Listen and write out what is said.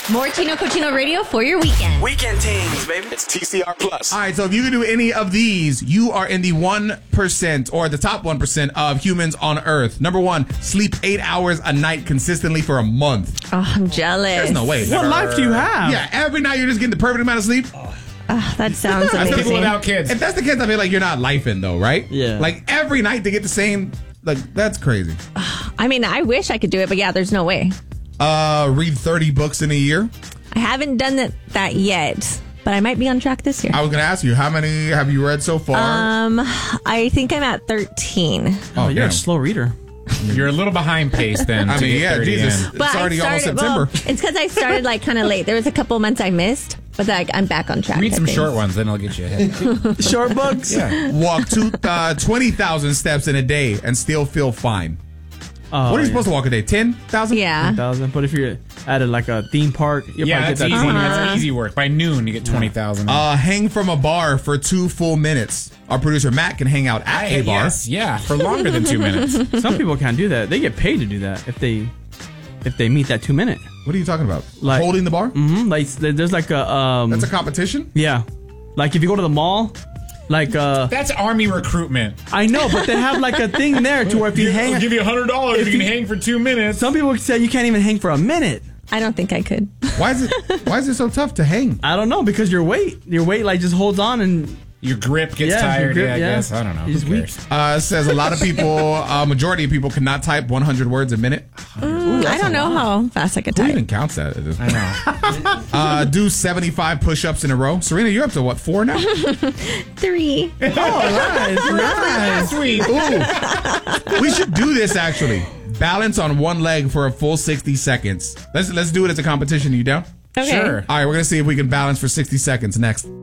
More Chino Cochino Radio for your weekend. Weekend teams, baby. It's TCR Plus. All right, so if you can do any of these, you are in the 1% or the top 1% of humans on Earth. Number 1, sleep 8 hours a night consistently for a month. Oh, I'm jealous. There's no way. What life do you have? Yeah, every night you're just getting the perfect amount of sleep. That sounds That's people amazing. without kids. If that's the case, I feel like you're not lifing though, right? Yeah. Like every night to get the same, like that's crazy. I mean, I wish I could do it, but yeah, there's no way. Read 30 books in a year. I haven't done that yet, but I might be on track this year. I was going to ask you, how many have you read so far? I think I'm at 13. Oh, you're damn. a slow reader. You're a little behind pace then. I to mean, get yeah, 30 Jesus. in. It's already almost September. It's because I started like kind of late. There was a couple months I missed, but like, I'm back on track. Read I some think. short ones, then it'll get you ahead. Short books? Yeah. Walk 20,000 steps in a day and still feel fine. Oh, What are you supposed to walk a day? 10,000? Yeah. 1,000. But if you're at like a theme park, you'll Yeah, probably that's get easy. that 20. That's easy work. By noon, you get 20,000. Hang from a bar for 2 full minutes. Our producer Matt can hang out at a bar. Yes, yeah, for longer than 2 minutes. Some people can't do that. They get paid to do that if they meet that 2 minute. What are you talking about? Like- Holding the bar? Mm-hmm. Like there's like a That's a competition? yeah, like if you go to the mall, like That's Army recruitment. I know, but they have like a thing there to where if you hang, I'll give you $100 if you can hang for 2 minutes. some people say you can't even hang for a minute. I don't think I could. Why is it so tough to hang? I don't know, because your weight like just holds on and Your grip gets Yeah, tired. your grip, I yeah. guess. I don't know. He's Who weak. cares? It says a lot of people, majority of people cannot type 100 words a minute. I don't know how fast I could Who type. even counts that? At this point? I know. Do 75 push-ups in a row. Serena, you're up to what, 4 now? 3. nice. Sweet. Ooh. We should do this actually. Balance on one leg for a full 60 seconds. Let's do it as a competition. You down? Okay. Sure. All right, we're gonna see if we can balance for 60 seconds next.